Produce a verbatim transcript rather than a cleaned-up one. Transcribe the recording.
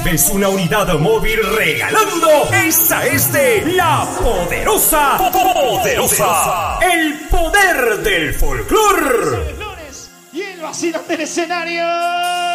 recibes una unidad móvil regalando. Esta es de La Poderosa. Poderosa. El poder del folclor. Y el vacilón del escenario.